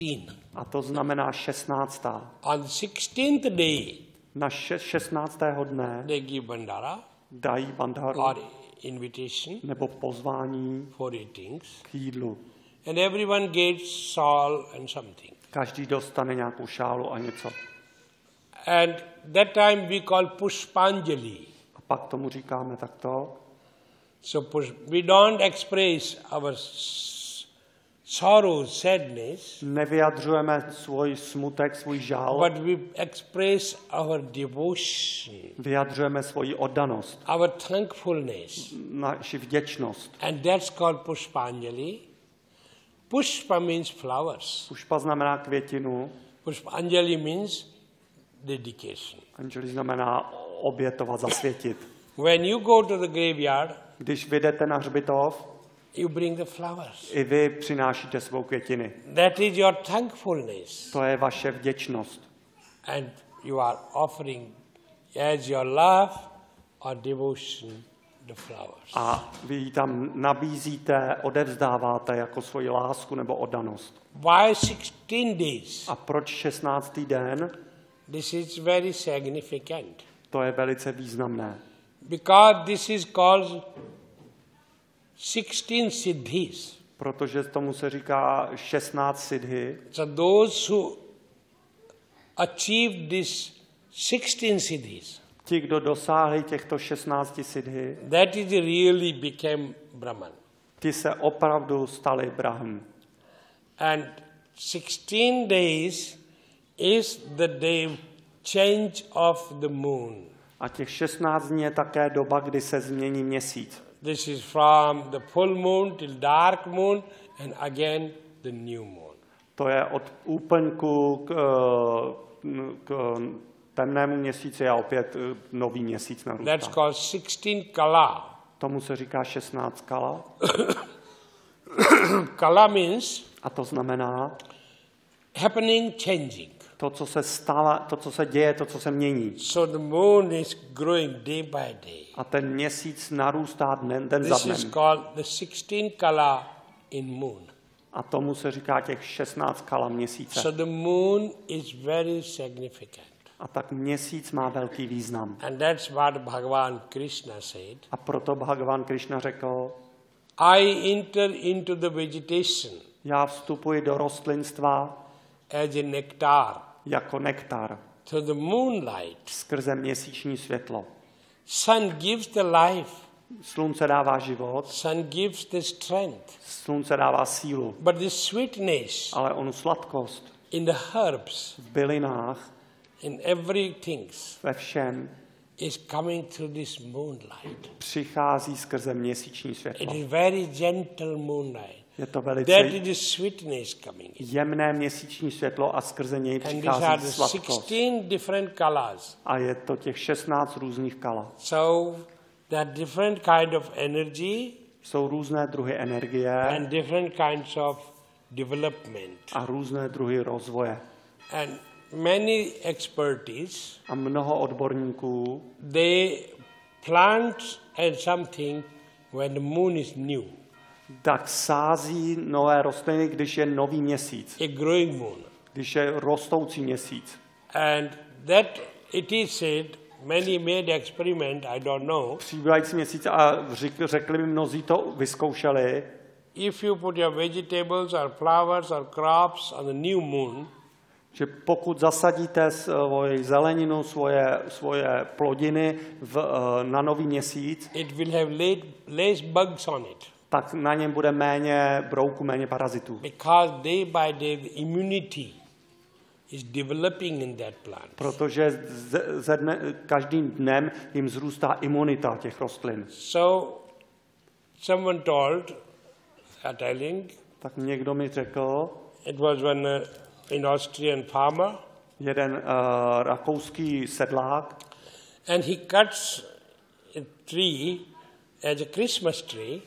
A to znamená 16. On the 16th day, Na 16. dne they give bandara dají bandharu or invitation nebo pozvání for eatings, k jídlu. and everyone gets shawl and something. Každý dostane nějakou šálu a něco. And that time we call Pushpanjali. A pak tomu říkáme takto. So we don't express our sorrow, sadness, Nevyjadřujeme svůj smutek, svůj žál, but we express our devotion, vyjadřujeme svoji oddanost, our thankfulness. naši vděčnost. And that's called Pushpanjali. Pushpa means flowers. Pušpa znamená květinu, Pushpanjali means dedication. anjali znamená obětovat, zasvětit. When you go to the graveyard, Když vyjdete na hřbitov, you bring the flowers. i vy přinášíte svou květiny. That is your thankfulness. To je vaše vděčnost. And you are offering as your love or devotion the flowers. A vy ji tam nabízíte, odevzdáváte jako svoji lásku nebo oddanost. Why 16 days? A proč 16. den? This is very significant. To je velice významné. Because this is called 16 siddhis. Protože tomu se říká 16 siddhi. So those who achieved this 16 siddhis, Ti, kdo dosáhli těchto 16 siddhi, that is really became Brahman. ti se opravdu stali Brahm. And 16 days is the day change of the moon. A těch 16 dní je také doba, kdy se změní měsíc. This is from the full moon till dark moon and again the new moon. To je od úplňku k temnému měsíci a opět nový měsíc That's narůstá. called 16 kala. Tomu se říká 16 kala. Kala means A to znamená happening, changing. to, co se stává, to, co se děje, to, co se mění. So the moon is growing day by day. A ten měsíc narůstá den za This is dnem. called the 16 kala in moon. A tomu se říká těch 16 kala měsíce. So the moon is very significant. A tak měsíc má velký význam. And that's what Bhagavan Krishna said. A proto Bhagavan Krishna řekl, I enter into the vegetation já vstupuji do rostlinstva as a nectar jako nektar through the moonlight. skrze měsíční světlo. Sun gives the life. Slunce dává život, Sun gives the strength. slunce dává sílu, But the sweetness ale onu sladkost in the herbs, v bylinách, in everything, ve všem is coming through this moonlight. přichází skrze měsíční It světlo. is very gentle moonlight. Je to That velice is the sweetness coming in. jemné měsíční světlo a skrze něj And these are přichází the sladkost. 16 different colors. A je to těch 16 různých kala. So there are different kind of energy Jsou různé druhy energie and different kinds of development. a různé druhy rozvoje. And many expertise, A mnoho odborníků they plant and something when the moon is new, tak sází nové rostliny, když je nový měsíc, a growing moon. když je rostoucí měsíc. And that it is said, many made experiment, I don't know. Přibývající měsíc a řekli mi, mnozí to vyzkoušeli, If you put your vegetables or flowers or crops on the new moon, že pokud zasadíte svoji zeleninu, svoje plodiny na nový měsíc, it will have less bugs on it. tak na něm bude méně brouků, méně parazitů. Because day by day the immunity is developing in that plant. Protože každým dnem jim zrůstá imunita těch rostlin. So someone told, telling, Tak někdo mi řekl, it was one an Austrian farmer, jeden rakouský sedlák, and he cuts a tree as a Christmas tree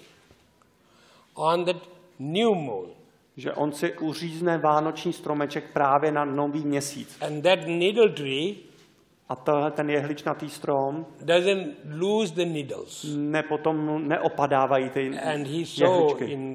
on the new moon. že on si uřízne vánoční stromeček právě na nový měsíc. And that needle tree A ten jehličnatý strom doesn't lose the needles. potom neopadávají ty And he saw jehličky. in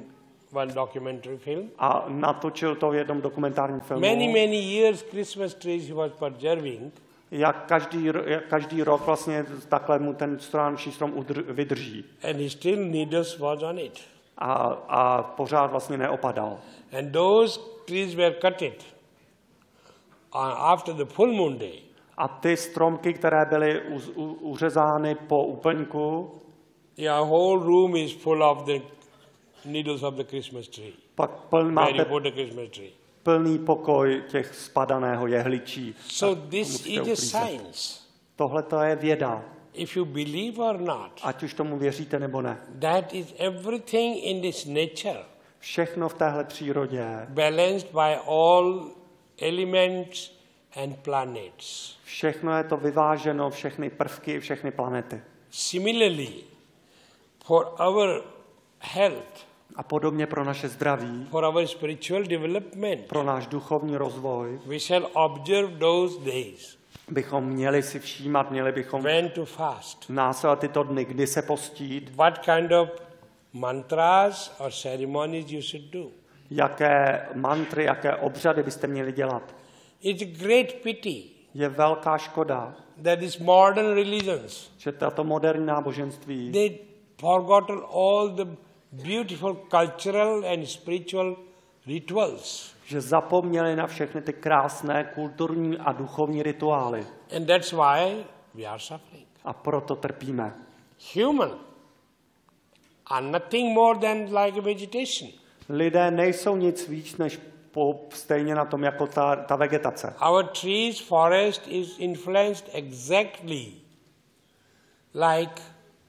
one documentary film. a natočil to v jednom dokumentárním filmu. Many years Christmas trees he was preserving. Jak každý rok vlastně takhle mu ten stránočí strom vydrží. And he still needles was on it. A pořád vlastně neopadal. And those trees were cutted after the full moon day. A ty stromky, které byly uřezány po úplňku, your whole room is full of the needles of the Christmas tree. pak Máte plný pokoj těch spadaného jehličí. So this is a science. Tohle to je věda. If you believe or not, ať už tomu věříte nebo ne. that is everything in this nature. Všechno v téhle přírodě. Balanced by all elements and planets. Všechno je to vyváženo, všechny prvky, všechny planety. Similarly, for our health, a podobně pro naše zdraví, for our spiritual development, pro náš duchovní rozvoj, we shall observe those days. Bychom měli si všímat, měli bychom when to fast. Následovat tyto dny, kdy se postít. What kind of mantras or ceremonies you should do. Jaké mantry, jaké obřady byste měli dělat. It's a great pity. Je velká škoda, that is modern religions, že tato moderní náboženství they forgotten all the beautiful cultural and spiritual rituals. Že zapomněli na všechny ty krásné kulturní a duchovní rituály. And that's why we are suffering. A proto trpíme. Human are nothing more than like a vegetation. Lidé nejsou nic víc než stejně na tom jako ta vegetace. Our trees, forest is influenced exactly like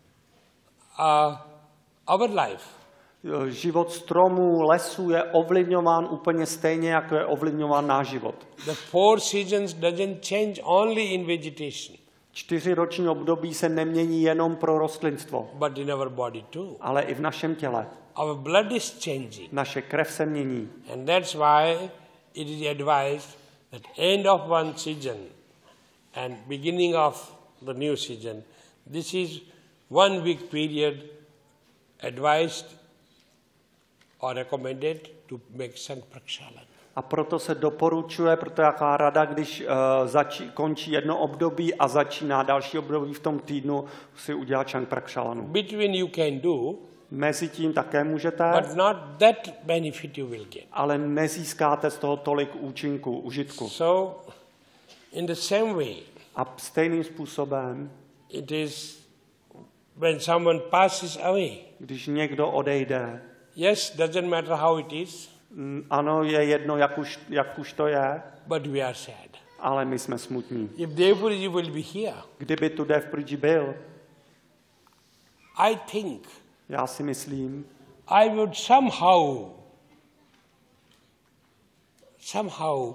our life. Život stromů, lesů je ovlivňován úplně stejně, jako je ovlivňován náš život. The 4 seasons doesn't change only in vegetation. 4 roční období se nemění jenom pro rostlinstvo, but in our body too. Ale i v našem těle. Our blood is changing. Naše krev se mění. And that's why it is advised that end of one season and beginning of the new season, this is 1 week period advised or recommended to make Sankt Prakshalan. A proto se doporučuje, proto jaká rada, když končí jedno období a začíná další období v tom týdnu, si udělat Sankt Prakshalanu. Between you can do, mezi tím také můžete, but not that benefit you will get. Ale nezískáte z toho tolik účinku, užitku. So, in the same way, a stejným způsobem, it is when someone passes away. Když někdo odejde, yes, doesn't matter how it is. Ano, je jedno, jak už to je. But we are sad. Ale my jsme smutní. If Devpuriji will be here, kdyby tu Devpuriji byl, I think, já si myslím, I would somehow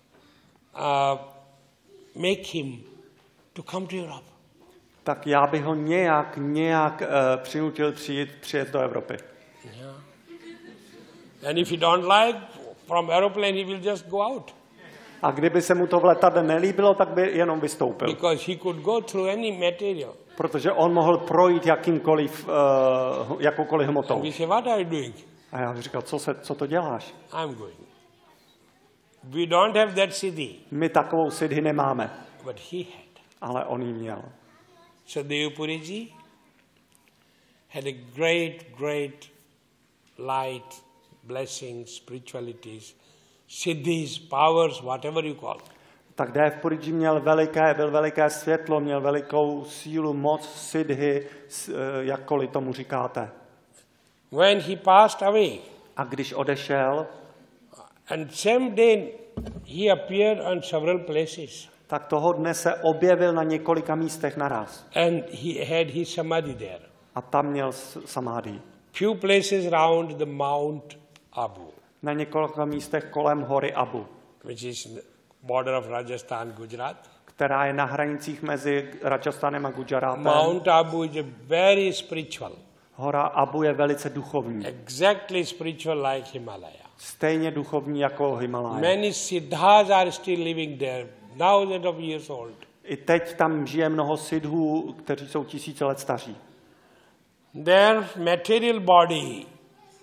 make him to come to Europe. Tak já bych ho nějak přinutil přijet do Evropy. Yeah. And if he don't like, from aeroplane he will just go out. A kdyby se mu to v letadle nelíbilo, tak by jenom vystoupil. Because he could go through any material. Protože on mohl projít jakoukoliv hmotou. And we say, what are you doing? A já říkal, co to děláš? I'm going. We don't have that siddhi. My takovou siddhi nemáme. But he had. Ale on ji měl. So Devpuriji had a great light, blessings, spiritualities, siddhis, powers, whatever you call. Tak Devpuriji měl veliké světlo, měl velikou sílu, moc, siddhi, jakkoliv tomu říkáte. When he passed away, a když odešel, and same day he appeared on several places. Tak toho dne se objevil na několika místech naraz. And he had his samadhi there. A tam měl samády. Few places round the Mount Abu. Na několika místech kolem hory Abu. Which is border of Rajasthan, Gujarat. Která je na hranicích mezi Rajasthanem a Gujaratem. Mount Abu is a very spiritual. Hora Abu je velice duchovní. Exactly spiritual like Himalaya. Stejně duchovní jako Himalaya. Many siddhas are still living there, thousands of years old. I teď tam žije mnoho siddhů, kteří jsou 1000 let staří. Their material body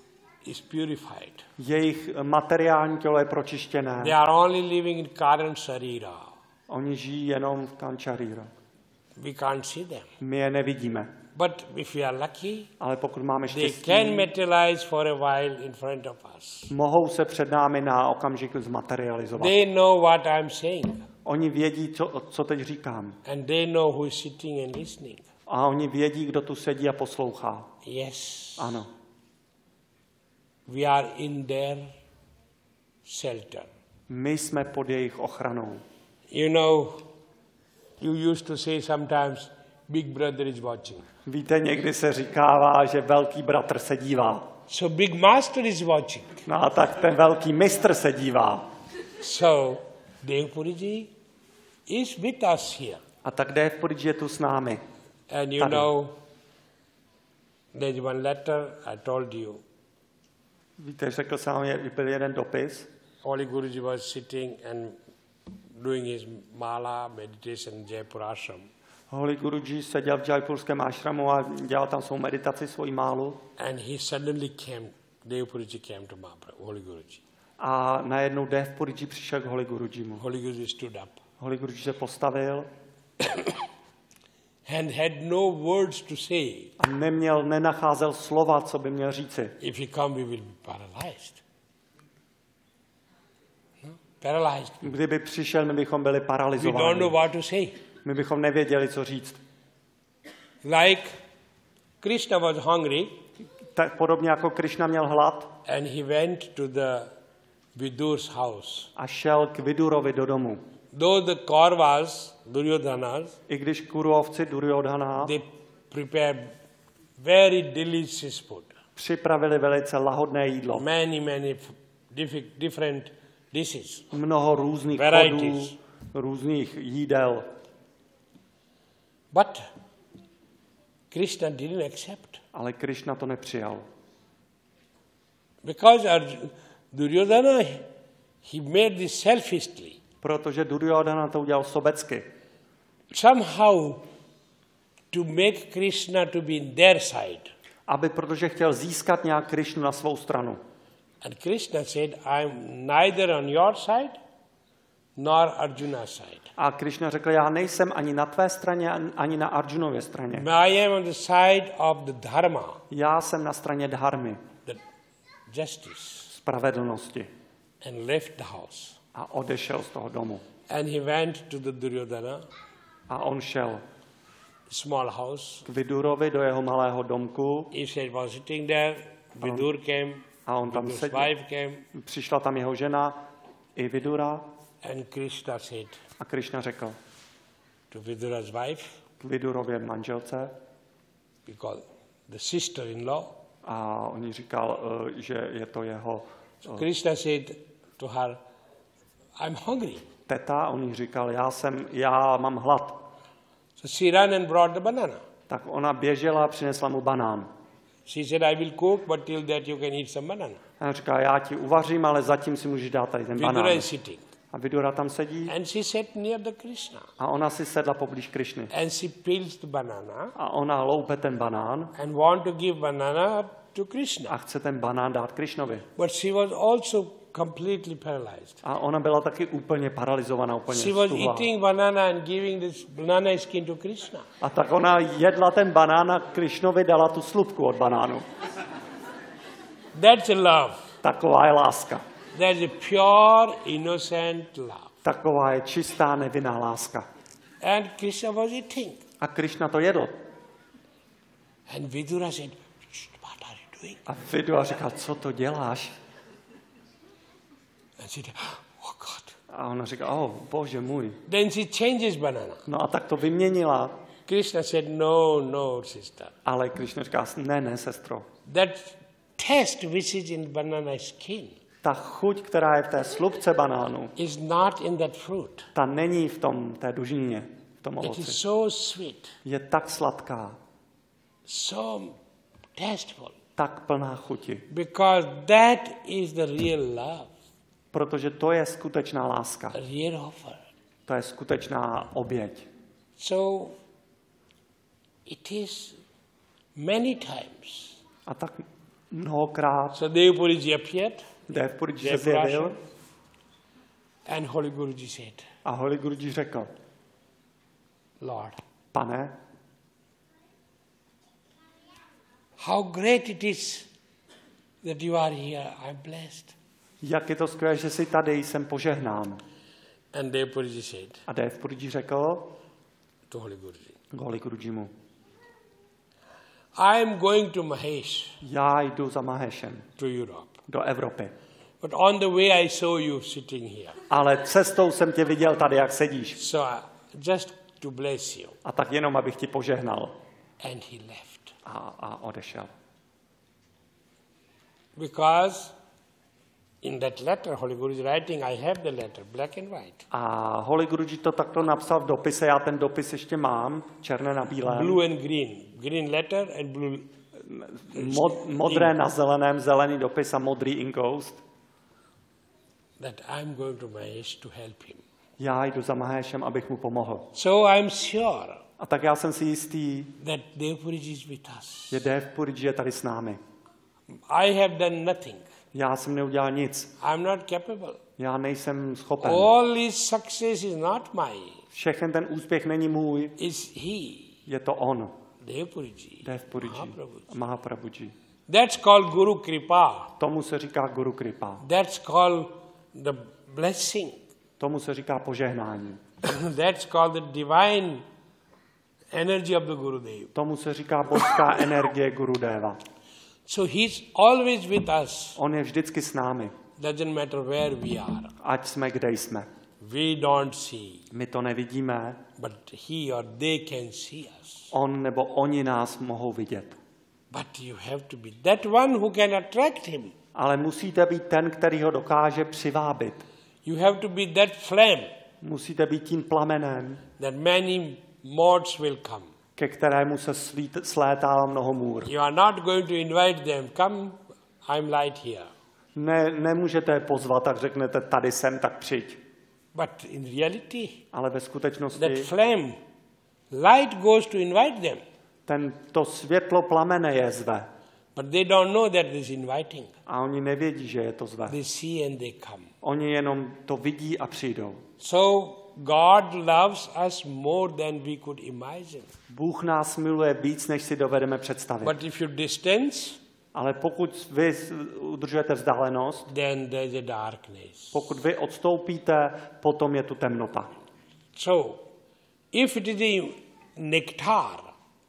is purified. Jejich materiální tělo je pročištěné. They are only living in Karan Sarira. Oni žijí jenom v Kančaríra. We can't see them. My je nevidíme. But if we are lucky, Ale pokud máme they štěstí, can materialize for a while in front of us. mohou se před námi na okamžik zmaterializovat. They know what I'm saying. Oni vědí, co teď říkám. And they know who is sitting and listening. A oni vědí, kdo tu sedí a poslouchá. Yes. Ano. We are in their shelter. My jsme pod jejich ochranou. You know, you used to say sometimes, Big Brother is watching. Víte, někdy se říkává, že velký bratr se dívá. So Big Master is watching. No a tak ten velký mistr se dívá. So Devpuriji is with us here. A tak Devpuriji je tu s námi. And you Tady. know, there's one letter I told you. Víte, řekl jsem vám, byl jeden dopis. Holy Guruji was sitting and doing his mala meditation in Jaipur ashram. Holy Guruji seděl v Jaipurském ashramu a dělal tam svou meditaci, svoji málu. And he suddenly came, Devpuriji came to Mahaprabhu, Holy Guruji. A najednou Devpuriji přišel k Holy Gurujimu. Holy Guruji stood up Holy Guruji se postavil and had no words to say. a nenacházel slova, co by měl říci. If he come, we will be paralyzed. No? Paralyzed. Kdyby přišel, my bychom byli We don't know paralizováni. what to say. My bychom nevěděli, co říct. Like Krishna was hungry Tak podobně jako Krišna měl hlad and he went to the Vidur's house. a šel k Vidurovi do domu. Though the Kauravas, Duryodhanas, I když Kuruovci Duryodhana they prepared very delicious food. připravili velice lahodné jídlo. Many different dishes. Mnoho různých chodů, Varieties. různých jídel. But Krishna didn't accept. Ale Krišna to nepřijal. Because Duryodhana, he made this selfishly. Protože Duryodhana to udělal sobecky. Somehow to make Krishna to be in their side. Protože chtěl získat nějak Krišnu na svou stranu. And Krishna said, I'm neither on your side nor Arjuna's side. A Krišna řekl, já nejsem ani na tvé straně, ani na Arjunově straně. I am on the side of the dharma, Já jsem na straně dharmy, the justice. spravedlnosti. And left the house. A odešel z toho domu. And he went to the Duryodhana, A on šel small house. k Vidurovi do jeho malého domku. He said, was sitting there, Vidur came, A on tam Vidur's seděl. wife came, Přišla tam jeho žena i Vidura. and Krishna said A Krišna řekl to Vidura's wife, k Vidurově manželce. because the sister-in-law, A on jí říkal, že je to jeho Krishna said to her, I'm hungry. teta. On jí říkal, já mám hlad. So she ran and brought the banana. Tak ona běžela a přinesla mu banán. She said, I will cook, but till that you can eat some banana. A on říká, já ti uvařím, ale zatím si můžeš dát tady ten Vidura banán. is sitting. A Vidura tam sedí And she sat near the Krishna. a ona si sedla poblíž Krišny. And she peels the banana A ona loupe ten banán and want to give banana to Krishna. a chce ten banán dát Krišnovi. But she was also completely paralyzed. A ona byla taky úplně paralizovaná, úplně She was stuhlá. eating banana and giving this banana skin to Krishna. A tak ona jedla ten banán a Krišnovi dala tu slupku od banánu. That's a love. Taková je láska. That's a pure, innocent love. Taková je čistá, nevinná láska. And Krishna was eating. A Krišna to jedl. And Vidura said, what are you doing? A Vidura říkal, co to děláš? And she said, oh God. A ona říká, bože můj. Then she changes banana. No a tak to vyměnila. Krishna said, no, sister. Ale Krišna říká, ne, sestro. That taste which is in banana skin Ta chuť, která je v té slupce banánu, is not in that fruit. ta není v té dužině, v tom It is ovoci. so sweet, Je tak sladká, so tasteful. tak plná chuti. Because that is the real love, Protože to je skutečná láska. a real offer. To je skutečná oběť. So it is many times A tak mnohokrát. So Devpuriji appeared, Dev Puriji se zjevil and Holy Guruji said, a Holy Guruji řekl, Lord, Pane, how great it is that you are here. I'm blessed. jak je to skvělé, že jsi tady, jsem požehnán. And Devpuriji said A Dev Puriji řekl to Holy Guruji, Holy Gurujimu, I am going to Mahesh, já jdu za Mahešem to Europe. do Evropy. But on the way I saw you sitting here. Ale cestou jsem tě viděl tady, jak sedíš. So just to bless you. A tak jenom, abych ti požehnal. And he left. A odešel. Because in that letter, Holy Guru is writing, I have the letter, black and white. A Holy Guruji to takto napsal v dopise, já ten dopis ještě mám, černé na bílém. Blue and green. Green letter and blue. Modré na zeleném, zelený dopis a modrý inkoust. That I'm going to Mahesh to help him. Já jdu za Mahešem, abych mu pomohl. So I'm sure A tak já jsem si jistý, that Devpuriji is with us. že Dev Puriji je tady s námi. I have done nothing. Já jsem neudělal nic. I'm not capable. Já nejsem schopen. All his success is not mine. Všechen ten úspěch není můj, It's he. je to on. Devpuriji. Dev Puriji, Mahaprabhuji. Mahaprabhuji. That's called Guru Kripa. Tomu se říká Guru Kripa. That's called the blessing. Tomu se říká požehnání. That's called the divine energy of the Gurudev. Tomu se říká božská energie Gurudeva. So he's always with us. On je vždycky s námi, Doesn't matter where we are. ať jsme kde jsme. We don't see, My to nevidíme, but he or they can see us. on nebo oni nás mohou vidět. But you have to be that one who can attract him. Ale musíte být ten, který ho dokáže přivábit. You have to be that flame Musíte být tím plamenem, that many moths will come. ke kterému se slétá mnoho můr. You are not going to invite them, come, I'm light here. Nemůžete je pozvat, tak řeknete, tady jsem, tak přijď. But in reality, Ale ve that skutečnosti flame, light goes to invite them. to světlo plamene je zve. But they don't know that is inviting. A oni nevědí, že je to zve. They see and they come. Oni jenom to vidí a přijdou. So God loves us more than we could imagine. Bůh nás miluje víc, než si dovedeme představit. But if you distance, Ale pokud vy udržujete vzdálenost, then there is a darkness. pokud vy odstoupíte, potom je tu temnota. So, if it is a nectar,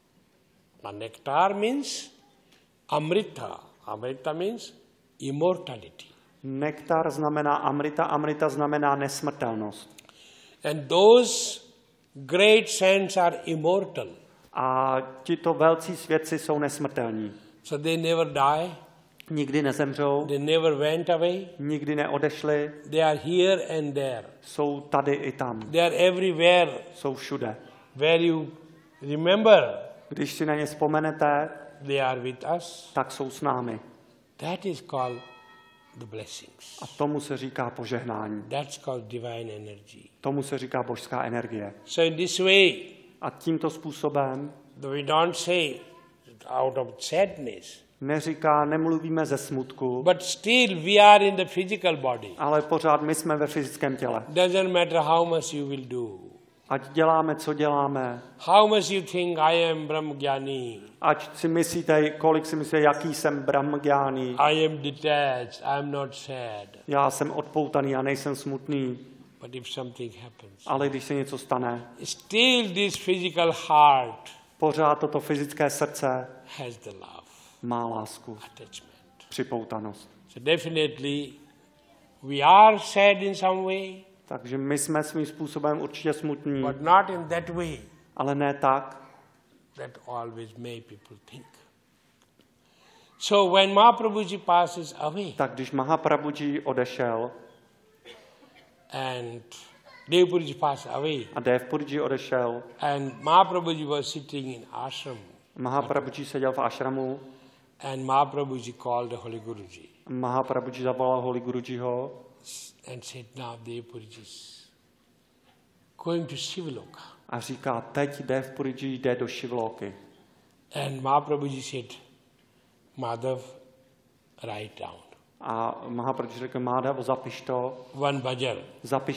now nectar means amrita. Amrita means immortality. Nektar znamená amrita, amrita znamená nesmrtelnost. And those great saints are immortal. A tito velcí svědci jsou nesmrtelní. So they never die, Nikdy nezemřou, they never went away. nikdy neodešli, They are here and there. jsou tady i tam, They are everywhere jsou všude. where you remember Když si na ně vzpomenete, they are with us. tak jsou s námi. That is called the blessings. A tomu se říká požehnání. That's called divine energy. Tomu se říká božská energie. So in this way, A tímto způsobem we don't say out of sadness, nemluvíme ze smutku, but still we are in the physical body. ale pořád my jsme ve fyzickém těle. Doesn't matter how much you will do. Ať děláme, co děláme, How much you think I am Brahmajnani, ať si myslíte, kolik si myslíte, jaký jsem brahmagjáni, I am detached, I am not sad. já jsem odpoutaný a nejsem smutný, But if something happens, ale když se něco stane, still this physical heart pořád toto fyzické srdce has the love, má lásku, attachment. připoutanost. So definitely we are sad in some way, Takže my jsme svým způsobem určitě smutní, but not in that way ale ne tak, that always made people think. So when Mahaprabhuji passes away tak když Mahaprabhuji odešel and Devpuriji passed away a Devpuriji odešel, and Mahaprabhuji was sitting in ashram Mahaprabhuji seděl v ashramu, and Mahaprabhuji called the Holy Guruji Mahaprabhuji zavolal Holy Gurujiho and said, now Devpuriji is going to Shivaloka. a říká, teď Devpuriji jde do Šivlóky. And Mahaprabhuji said, Madhav, write down. A Mahaprabhu řekl, Mádavo, zapiš to, One bhajan. zapiš